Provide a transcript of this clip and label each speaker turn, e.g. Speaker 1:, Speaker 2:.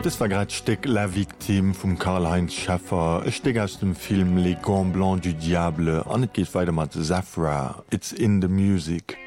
Speaker 1: Das war grad Steck La Victime vum Karl-Heinz Schäffer. E steg aus dem Film Les Gants Blancs du Diable an et geht weiter mat Zafra. It's in the music.